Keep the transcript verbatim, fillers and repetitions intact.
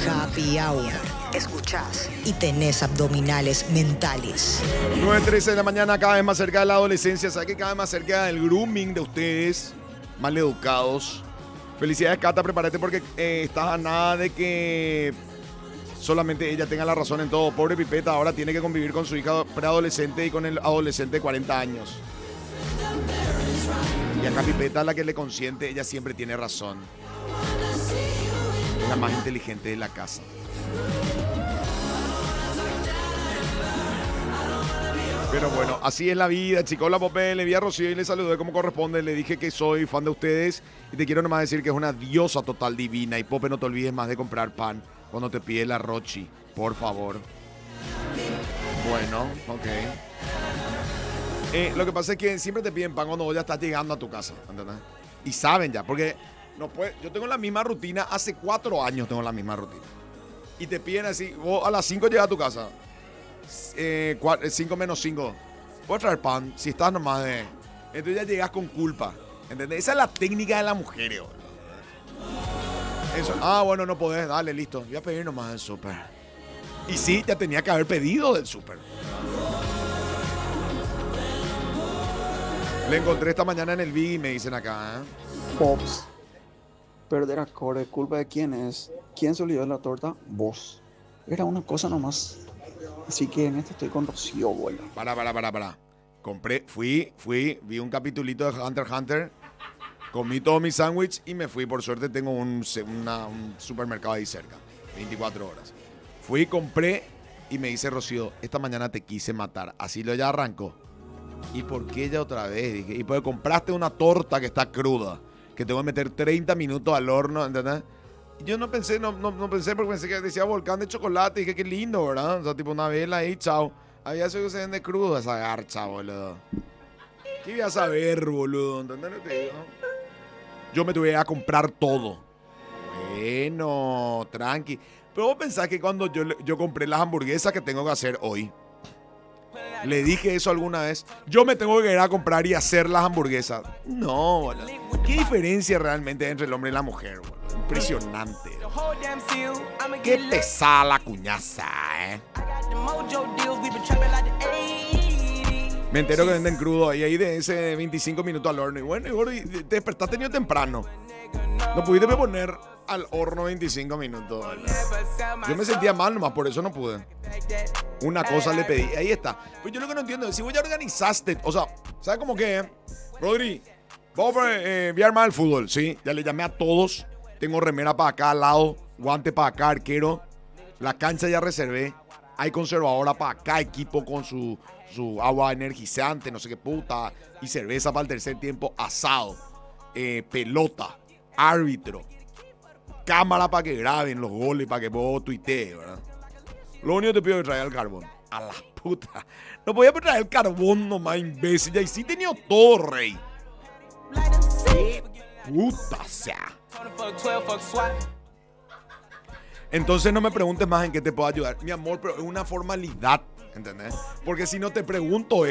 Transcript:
Happy Hour. Escuchás y tenés abdominales mentales. nueve trece de la mañana, cada vez más cerca de la adolescencia. ¿Sabes que cada vez más cerca del grooming de ustedes? Maleducados. Felicidades, Cata, prepárate porque eh, estás a nada de que solamente ella tenga la razón en todo. Pobre Pipeta, ahora tiene que convivir con su hija preadolescente y con el adolescente de cuarenta años. Y acá Pipeta, la que le consiente, ella siempre tiene razón. La más inteligente de la casa. Pero bueno, así es la vida, chicos. Hola, Popé, le vi a Rocío y le saludé como corresponde. Le dije que soy fan de ustedes y te quiero nomás decir que es una diosa total divina. Y Pope, no te olvides más de comprar pan cuando te pide la Rochi, por favor. Bueno, ok. Eh, lo que pasa es que siempre te piden pan cuando vos ya estás llegando a tu casa, ¿entendés? Y saben ya, porque no puede, yo tengo la misma rutina, hace cuatro años tengo la misma rutina. Y te piden así, vos a las cinco llegas a tu casa. Eh, cinco menos cinco. Puedes traer pan si estás nomás de. Entonces ya llegas con culpa. ¿Entendés? Esa es la técnica de las mujeres. Eso. Ah, bueno, no podés. Dale, listo. Voy a pedir nomás del súper. Y sí, ya tenía que haber pedido del súper. Le encontré esta mañana en el Big, me dicen acá. ¿eh? Pops. Perder acorde, ¿culpa de quién es? ¿Quién se olvidó de la torta? Vos. Era una cosa nomás. Así que en este estoy con Rocío, boludo. Para, para, para, para. Compré, fui, fui, vi un capitulito de Hunter x Hunter, comí todo mi sándwich y me fui. Por suerte tengo un, una, un supermercado ahí cerca, veinticuatro horas. Fui, compré y me dice Rocío, esta mañana te quise matar. Así lo ya arrancó. ¿Y por qué ya otra vez? Dije, y porque compraste una torta que está cruda, que tengo que meter treinta minutos al horno, ¿entendés? Yo no pensé, no, no, no pensé porque pensé que decía volcán de chocolate. Y dije, qué lindo, ¿verdad? O sea, tipo una vela ahí, chao. Había eso que se vende crudo esa garcha, boludo. ¿Qué voy a saber, boludo? ¿Entendés lo que te digo? Yo me tuve a comprar todo. Bueno, tranqui. Pero vos pensás que cuando yo, yo compré las hamburguesas que tengo que hacer hoy, le dije eso alguna vez, yo me tengo que ir a comprar y hacer las hamburguesas. No, boludo. ¿Qué diferencia realmente hay entre el hombre y la mujer, boludo? Impresionante. Qué pesada la cuñaza, ¿eh? Me entero que venden crudo y ahí de ese veinticinco minutos al horno. Y bueno, y bueno, te despertaste tenido temprano. No pudiste poner al horno veinticinco minutos, ¿verdad? Yo me sentía mal nomás, por eso no pude. Una cosa le pedí, ahí está. Pues yo lo que no entiendo es si vos ya organizaste, o sea, ¿sabes cómo que? Eh? Rodri, vamos a eh, enviar más el fútbol, ¿sí? Ya le llamé a todos. Tengo remera para acá al lado, guante para acá, arquero. La cancha ya reservé. Hay conservadora para acá, equipo con su, su agua energizante, no sé qué puta. Y cerveza para el tercer tiempo, asado. Eh, pelota, árbitro. Cámara para que graben los goles, para que vos tuitees, ¿verdad? Lo único que te pido es traer el carbón. A la puta. No podía traer el carbón nomás, imbécil. Ya y sí tenía todo, rey. ¿Qué puta sea? Entonces no me preguntes más en qué te puedo ayudar. Mi amor, pero es una formalidad, ¿entendés? Porque si no te pregunto